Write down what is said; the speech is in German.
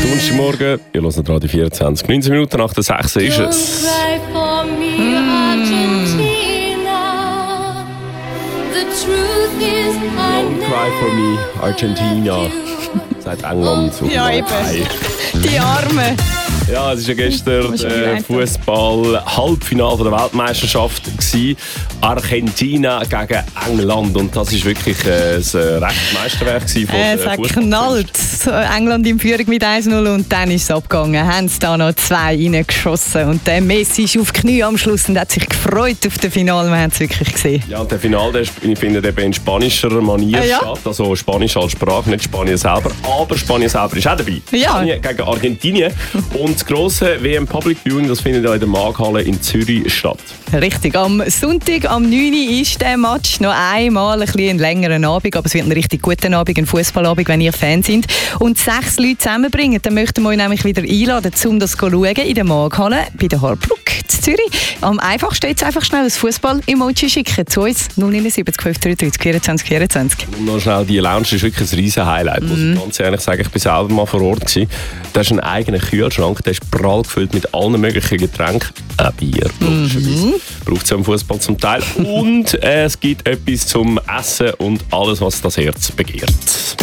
Donnerstagmorgen, ihr hört Radio 24. 19 Minuten nach der 6 ist es. Don't cry for me, Argentina, sagt England. Ja, eben. Die Armen. Ja, es war ja gestern Fußball-Halbfinale der Weltmeisterschaft gewesen. Argentina gegen England. Und das war wirklich ein rechtes Meisterwerk von Es hat geknallt. England in Führung mit 1-0 und dann ist es abgegangen. Haben sie da noch 2 reingeschossen. Und der Messi ist auf die Knie am Schluss und hat sich gefreut auf das Finale. Wir haben es wirklich gesehen. Ja, und der Finale findet eben in spanischer Manier statt. Also Spanisch als Sprache, nicht Spanien selber. Aber Spanien selber ist auch dabei. Ja. Spanien gegen Argentinien. Und das grosse WM Public Viewing, das findet in der Maaghalle in Zürich statt. Richtig. Am Sonntag, am 9. Uhr ist der Match. Noch einmal ein längerer Abend, aber es wird ein richtig guter Abend, ein Fußballabend, wenn ihr Fan sind. Und 6 Leute zusammenbringen, dann möchten wir euch nämlich wieder einladen, um das zu schauen in der Maaghalle bei der Harbruck in Zürich. Am einfachsten jetzt einfach schnell ein Fußball-Emoji schicken zu uns 079 533 24 24. Und noch schnell, die Lounge ist wirklich ein riesen Highlight. Muss ich ganz ehrlich sagen, ich bin selber mal vor Ort gewesen. Da ist ein eigener Kühlschrank, der ist prall gefüllt mit allen möglichen Getränken. Ein Bier, braucht es ja im Fußball zum Teil. Und es gibt etwas zum Essen und alles, was das Herz begehrt.